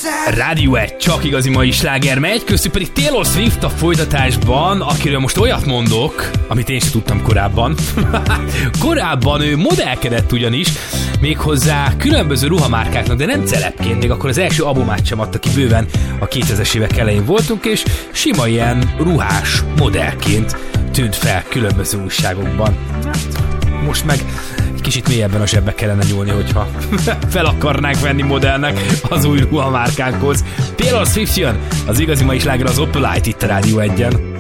Rádió 1, csak igazi mai sláger megy, köztük pedig Taylor Swift a folytatásban, akiről most olyat mondok, amit én sem tudtam korábban. Korábban ő modellkedett ugyanis, méghozzá különböző ruhamárkáknak, de nem celebként, még akkor az első albumát sem adta ki, bőven a 2000-es évek elején voltunk, és sima ilyen ruhás modellként tűnt fel különböző újságokban. Most meg egy kicsit mélyebben a zsebbe kellene nyúlni, hogyha fel akarnánk venni modellnek az új ruhamárkánkhoz. Taylor Swift jön, az igazi mai sláger az Opalite itt a Rádió 1-en.